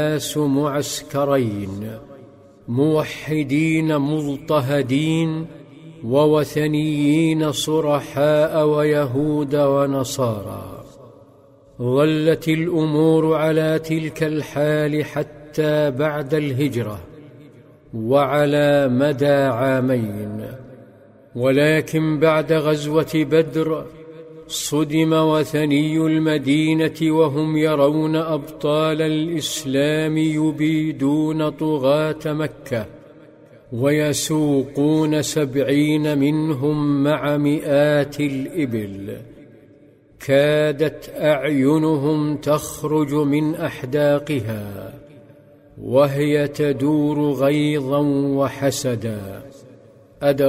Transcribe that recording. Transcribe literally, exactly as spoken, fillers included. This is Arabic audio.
الناس معسكرين، موحدين مضطهدين ووثنيين صرحاء ويهود ونصارى. ظلت الأمور على تلك الحال حتى بعد الهجرة وعلى مدى عامين، ولكن بعد غزوة بدر صدم وثني المدينة وهم يرون أبطال الإسلام يبيدون طغاة مكة ويسوقون سبعين منهم مع مئات الإبل. كادت أعينهم تخرج من أحداقها وهي تدور غيظا وحسدا.